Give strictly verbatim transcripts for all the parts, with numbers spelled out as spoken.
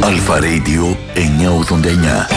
Αλφα Radio εννιακόσια ογδόντα εννιά.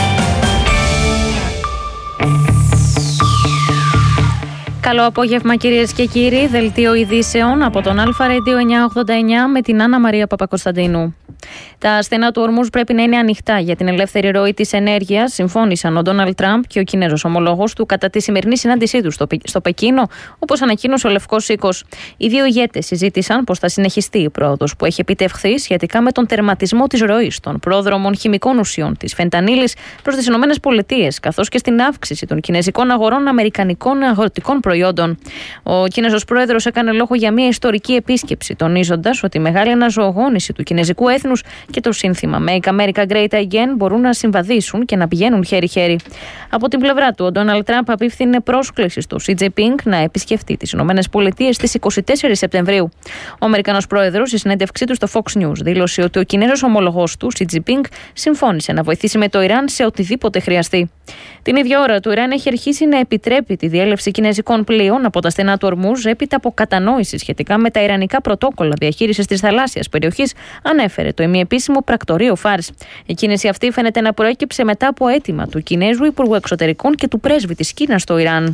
Καλό απόγευμα κυρίες και κύριοι, δελτίο ειδήσεων από τον Αλφα Radio εννιακόσια ογδόντα εννιά με την Άννα Μαρία Παπακοσταντίνου. Τα στενά του ορμούς πρέπει να είναι ανοιχτά για την ελεύθερη ροή της ενέργειας, συμφώνησαν ο Ντόναλντ Τραμπ και ο Κινέζος ομολόγος του κατά τη σημερινή συνάντησή του στο, στο Πεκίνο, όπως ανακοίνωσε ο Λευκός Οίκος. Οι δύο ηγέτες συζήτησαν πως θα συνεχιστεί η πρόοδος που έχει επιτευχθεί σχετικά με τον τερματισμό της ροής των πρόδρομων χημικών ουσιών της φεντανίλης προς τις ΗΠΑ, καθώς και στην αύξηση των κινέζικων αγορών αμερικανικών αγροτικών προϊόντων. Ο Κινέζος πρόεδρος έκανε λόγο για μια ιστορική επίσκεψη, τονίζοντας ότι η μεγάλη αναζωογόνηση του κινέζικου έθνους και το σύνθημα Make America Great Again μπορούν να συμβαδίσουν και να πηγαίνουν χέρι-χέρι. Από την πλευρά του, ο Ντόναλντ Τραμπ απίφθινε πρόσκληση στο Σι Τζινπίνγκ να επισκεφτεί τις ΗΠΑ στις είκοσι τέσσερις Σεπτεμβρίου. Ο Αμερικανός πρόεδρος, στη συνέντευξή του στο Fox News, δήλωσε ότι ο Κινέζος ομολογός του, Σι Τζινπίνγκ, συμφώνησε να βοηθήσει με το Ιράν σε οτιδήποτε χρειαστεί. Την ίδια ώρα, το Ιράν έχει αρχίσει να επιτρέπει τη διέλευση κινέζικων πλοίων από τα στενά του ορμούς έπειτα από κατανόηση σχετικά με τα ιρανικά πρωτόκολλα διαχείρισης της θαλάσσιας περιοχής, ανέφερε το ημιεπίσημο πρακτορείο Φάρς. Η κίνηση αυτή φαίνεται να προέκυψε μετά από αίτημα του Κινέζου Υπουργού Εξωτερικών και του πρέσβη της Κίνας στο Ιράν.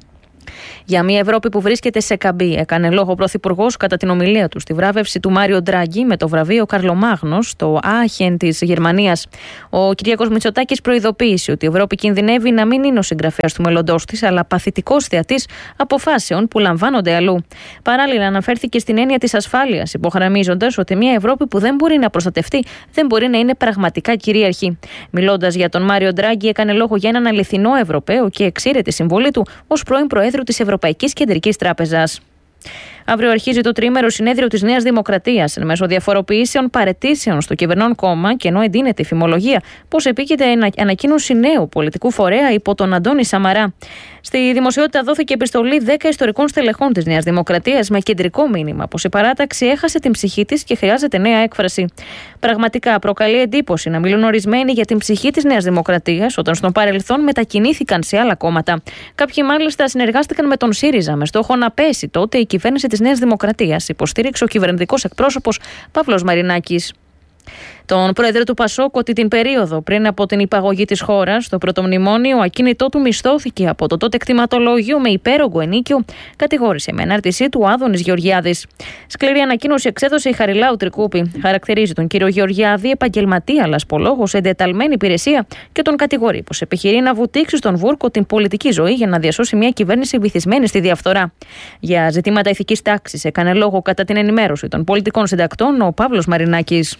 Για μια Ευρώπη που βρίσκεται σε καμπή, έκανε λόγο ο Πρωθυπουργός κατά την ομιλία του στη βράβευση του Μάριο Ντράγκη με το βραβείο Καρλομάγνος στο Άχεν της Γερμανίας. Ο Κυριάκος Μητσοτάκης προειδοποίησε ότι η Ευρώπη κινδυνεύει να μην είναι ο συγγραφέας του μέλλοντός της, αλλά παθητικός θεατής αποφάσεων που λαμβάνονται αλλού. Παράλληλα, αναφέρθηκε στην έννοια της ασφάλειας, υπογραμμίζοντας ότι μια Ευρώπη που δεν μπορεί να προστατευτεί δεν μπορεί να είναι πραγματικά κυρίαρχη. Μιλώντας για τον Μάριο Ντράγκη, έκανε λόγο για έναν αληθινό Ευρωπαίο και εξήρε τη συμβολή του ως πρώην Προέδρου της Ευρωπαϊκής Κεντρικής Τράπεζας. Αύριο αρχίζει το τριήμερο συνέδριο της Νέας Δημοκρατίας εν μέσω διαφοροποιήσεων παραιτήσεων στο κυβερνών κόμμα και ενώ εντείνεται η φημολογία πως επίκειται ανακοίνωση νέου πολιτικού φορέα υπό τον Αντώνη Σαμαρά. Στη δημοσιότητα δόθηκε επιστολή δέκα ιστορικών στελεχών της Νέας Δημοκρατίας με κεντρικό μήνυμα πως η παράταξη έχασε την ψυχή της και χρειάζεται νέα έκφραση. Πραγματικά προκαλεί εντύπωση να μιλούν ορισμένοι για την ψυχή της Νέας Δημοκρατίας όταν στο παρελθόν μετακινήθηκαν σε άλλα κόμματα. Κάποιοι μάλιστα συνεργάστηκαν με τον ΣΥΡΙΖΑ με στόχο να πέσει τότε η κυβέρνηση της Νέας Δημοκρατίας, υποστήριξε ο κυβερνητικός εκπρόσωπος Παύλος Μαρινάκης. Τον πρόεδρο του Πασόκ ότι την περίοδο πριν από την υπαγωγή της χώρας, το πρωτομνημόνιο ακίνητό του μισθώθηκε από το τότε κτηματολόγιο με υπέρογκο ενίκιο, κατηγόρησε με ανάρτησή του ο Άδωνης Γεωργιάδης. Σκληρή ανακοίνωση εξέδωσε η Χαριλάου Τρικούπη. Χαρακτηρίζει τον κύριο Γεωργιάδη επαγγελματία λασπολόγο σε εντεταλμένη υπηρεσία και τον κατηγορεί πως επιχειρεί να βουτήξει στον βούρκο την πολιτική ζωή για να διασώσει μια κυβέρνηση βυθισμένη στη διαφθορά. Για ζητήματα ηθικής τάξης έκανε λόγο κατά την ενημέρωση των πολιτικών συντακτών ο Παύλος Μαρινάκης.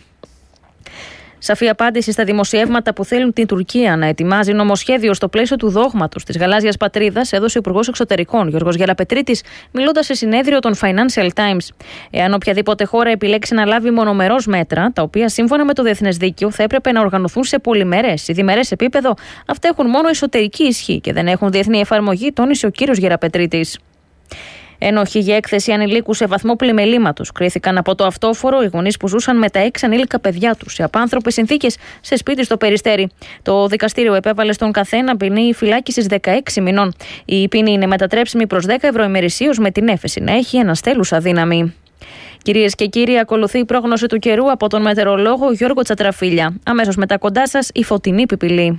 Σαφή απάντηση στα δημοσιεύματα που θέλουν την Τουρκία να ετοιμάζει νομοσχέδιο στο πλαίσιο του δόγματος της γαλάζιας πατρίδας έδωσε ο Υπουργός Εξωτερικών Γιώργος Γεραπετρίτης, μιλώντας σε συνέδριο των Financial Times. Εάν οποιαδήποτε χώρα επιλέξει να λάβει μονομερώς μέτρα, τα οποία σύμφωνα με το διεθνές δίκαιο θα έπρεπε να οργανωθούν σε πολυμερές ή διμερές επίπεδο, αυτά έχουν μόνο εσωτερική ισχύ και δεν έχουν διεθνή εφαρμογή, τόνισε ο κύριος Γεραπετρίτης. Ένοχοι για έκθεση ανηλίκου σε βαθμό πλημελήματος κρίθηκαν από το αυτόφορο οι γονείς που ζούσαν με τα έξι ανήλικα παιδιά τους σε απάνθρωπες συνθήκες σε σπίτι στο Περιστέρι. Το δικαστήριο επέβαλε στον καθένα ποινή φυλάκισης δεκαέξι μηνών. Η ποινή είναι μετατρέψιμη προς δέκα ευρώ ημερησίως με την έφεση να έχει αναστέλουσα δύναμη. Κυρίες και κύριοι, ακολουθεί η πρόγνωση του καιρού από τον μετεωρολόγο Γιώργο Τσατραφίλια. Αμέσως μετά κοντά σας η φωτεινή πιπηλή.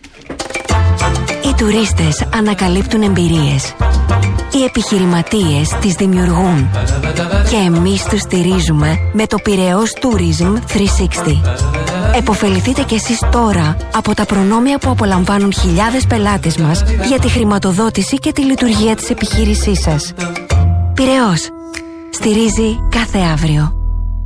Οι τουρίστες ανακαλύπτουν εμπειρίες. Οι επιχειρηματίες τις δημιουργούν. Και εμείς τους στηρίζουμε με το Πειραιώς Tourism τριακόσια εξήντα. Εποφεληθείτε κι εσείς τώρα από τα προνόμια που απολαμβάνουν χιλιάδες πελάτες μας για τη χρηματοδότηση και τη λειτουργία της επιχείρησής σας. Πειραιώς. Στηρίζει κάθε αύριο.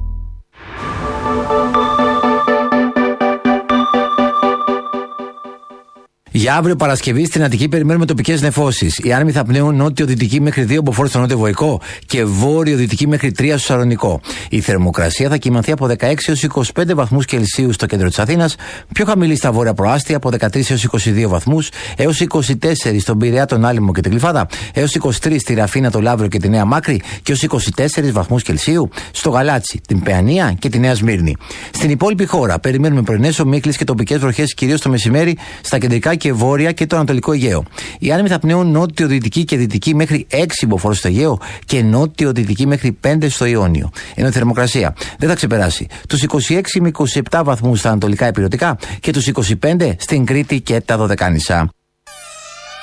Για αύριο Παρασκευή στην Αττική περιμένουμε τοπικές νεφώσεις. Οι άνεμοι θα πνέουν νότιο-δυτική μέχρι δύο μποφόρ στο Νότιο Βοϊκό και βόρειο-δυτική μέχρι τρία στο Σαλονικό. Η θερμοκρασία θα κυμανθεί από δεκαέξι έως είκοσι πέντε βαθμούς Κελσίου στο κέντρο της Αθήνας, πιο χαμηλή στα βόρεια προάστια από δεκατρείς έως είκοσι δύο βαθμούς, έως είκοσι τέσσερα στον Πειραιά, τον Άλυμο και την Γλυφάδα, έως είκοσι τρία στη Ραφίνα, το Λαύριο και τη Νέα Μάκρη και έως είκοσι τέσσερα βαθμούς Κελσίου στο Γαλάτσι, την Παιανία και τη Νέα Σμύρνη. Στην υπόλοιπη χώρα περιμένουμε πρωινές ομίχλες και τοπικές βροχές κυρίως το μεσημέρι στα κεντρικά και και βόρεια και το Ανατολικό Αιγαίο. Οι άνεμοι θα πνέουν νότιο-δυτική και δυτική μέχρι έξι μποφόρ στο Αιγαίο και νότιο-δυτική μέχρι πέντε στο Ιόνιο. Ενώ η θερμοκρασία δεν θα ξεπεράσει τους είκοσι έξι με είκοσι επτά βαθμούς στα ανατολικά ηπειρωτικά και τους είκοσι πέντε στην Κρήτη και τα Δωδεκάνησα.